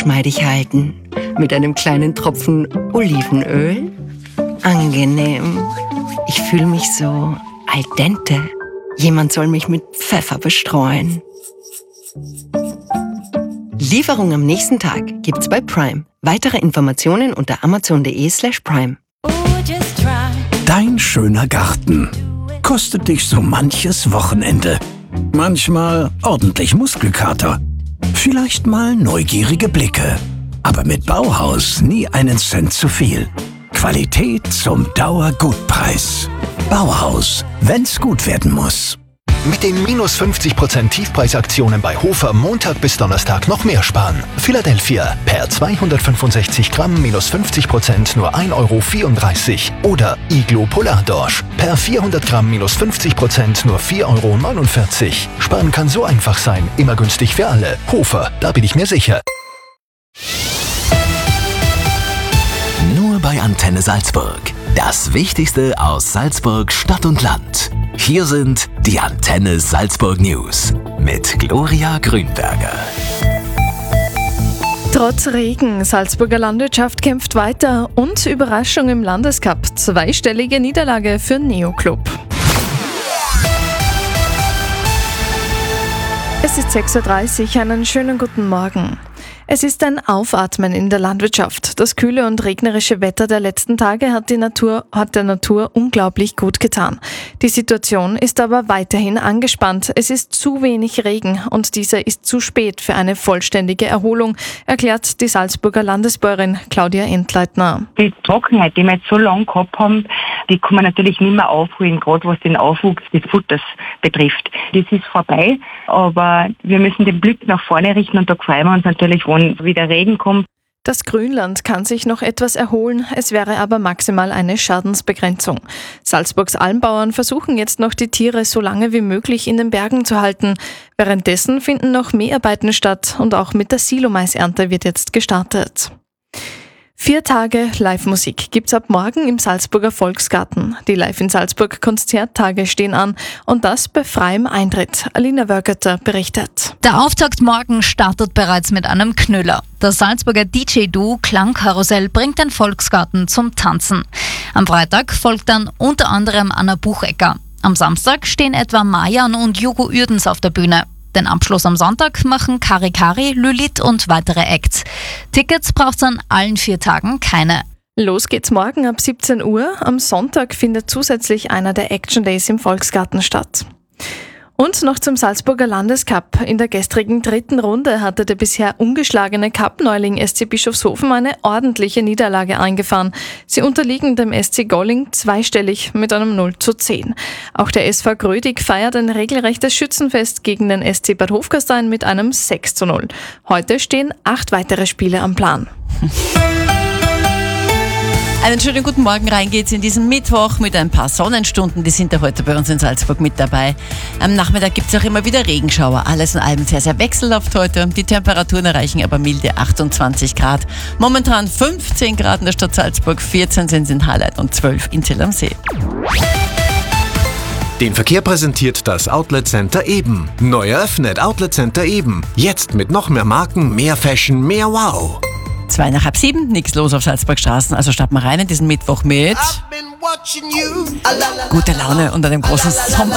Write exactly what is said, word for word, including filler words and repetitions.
geschmeidig halten. Mit einem kleinen Tropfen Olivenöl. Angenehm. Ich fühle mich so al dente. Jemand soll mich mit Pfeffer bestreuen. Lieferung am nächsten Tag gibt's bei Prime. Weitere Informationen unter amazon.de slash prime. Dein schöner Garten kostet dich so manches Wochenende. Manchmal ordentlich Muskelkater. Vielleicht mal neugierige Blicke. Aber mit Bauhaus nie einen Cent zu viel. Qualität zum Dauergutpreis. Bauhaus, wenn's gut werden muss. Mit den minus fünfzig Prozent Tiefpreisaktionen bei Hofer Montag bis Donnerstag noch mehr sparen. Philadelphia per zweihundertfünfundsechzig Gramm minus fünfzig Prozent nur ein Euro vierunddreißig. Oder Iglo Polardorsch per vierhundert Gramm minus fünfzig Prozent nur vier Euro neunundvierzig. Sparen kann so einfach sein, immer günstig für alle. Hofer, da bin ich mir sicher. Nur bei Antenne Salzburg. Das Wichtigste aus Salzburg Stadt und Land. Hier sind die Antenne Salzburg News mit Gloria Grünberger. Trotz Regen, Salzburger Landwirtschaft kämpft weiter und Überraschung im Landescup. Zweistellige Niederlage für Neoclub. Es ist sechs Uhr dreißig, einen schönen guten Morgen. Es ist ein Aufatmen in der Landwirtschaft. Das kühle und regnerische Wetter der letzten Tage hat, die Natur, hat der Natur unglaublich gut getan. Die Situation ist aber weiterhin angespannt. Es ist zu wenig Regen und dieser ist zu spät für eine vollständige Erholung, erklärt die Salzburger Landesbäuerin Claudia Entleitner. Die Trockenheit, die wir jetzt so lange gehabt haben, die kann man natürlich nicht mehr aufholen, gerade was den Aufwuchs des Futters betrifft. Das ist vorbei, aber wir müssen den Blick nach vorne richten und da freuen wir uns natürlich, wenn wieder Regen kommt. Das Grünland kann sich noch etwas erholen, es wäre aber maximal eine Schadensbegrenzung. Salzburgs Almbauern versuchen jetzt noch, die Tiere so lange wie möglich in den Bergen zu halten. Währenddessen finden noch Mäharbeiten statt und auch mit der Silomais-Ernte wird jetzt gestartet. Vier Tage Live-Musik gibt's ab morgen im Salzburger Volksgarten. Die Live in Salzburg Konzerttage stehen an und das bei freiem Eintritt. Alina Wörgötter berichtet. Der Auftakt morgen startet bereits mit einem Knüller. Das Salzburger D J-Duo Klangkarussell bringt den Volksgarten zum Tanzen. Am Freitag folgt dann unter anderem Anna Buchecker. Am Samstag stehen etwa Mayan und Jugo Uerdens auf der Bühne. Den Abschluss am Sonntag machen Kari Kari, Lilith und weitere Acts. Tickets braucht's an allen vier Tagen keine. Los geht's morgen ab siebzehn Uhr. Am Sonntag findet zusätzlich einer der Action Days im Volksgarten statt. Und noch zum Salzburger Landescup. In der gestrigen dritten Runde hatte der bisher ungeschlagene Cup-Neuling S C Bischofshofen eine ordentliche Niederlage eingefahren. Sie unterliegen dem S C Golling zweistellig mit einem null zu zehn. Auch der S V Grödig feiert ein regelrechtes Schützenfest gegen den S C Bad Hofgastein mit einem sechs zu null. Heute stehen acht weitere Spiele am Plan. Einen schönen guten Morgen, rein geht's in diesen Mittwoch mit ein paar Sonnenstunden, die sind ja heute bei uns in Salzburg mit dabei. Am Nachmittag gibt's auch immer wieder Regenschauer, alles in allem sehr, sehr wechselhaft heute. Die Temperaturen erreichen aber milde achtundzwanzig Grad. Momentan fünfzehn Grad in der Stadt Salzburg, vierzehn sind es in Hallein und zwölf in Zell am See. Den Verkehr präsentiert das Outlet Center Eben. Neu eröffnet Outlet Center Eben. Jetzt mit noch mehr Marken, mehr Fashion, mehr Wow. Zwei nach halb sieben, nichts los auf Salzburgstraßen, also starten wir rein in diesen Mittwoch mit guter Laune und einem großen Sommer.